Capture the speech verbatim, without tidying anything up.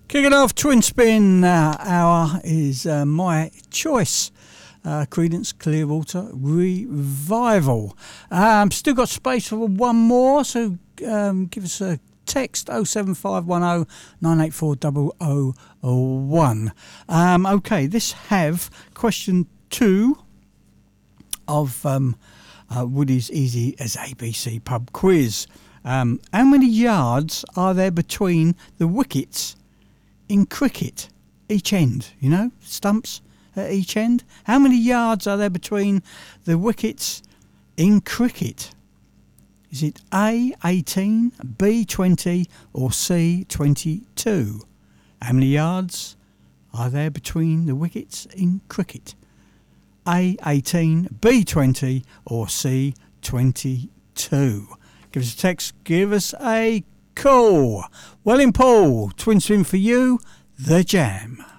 Kicking off Twin Spin uh, hour is uh, My Choice, uh, Creedence Clearwater Revival. Um, still got space for one more, so um, give us a text oh seven five one oh nine eight four oh oh oh one. Um, okay, this have question two of um, uh, Woody's Easy as A B C pub quiz. Um, how many yards are there between the wickets in cricket, each end, you know, stumps at each end? How many yards are there between the wickets in cricket? Is it A, eighteen, B, twenty, or C, twenty-two? How many yards are there between the wickets in cricket? A, eighteen, B, twenty, or C, twenty-two? Give us a text, give us a call. Well in Paul, Twin Spin for you, The Jam.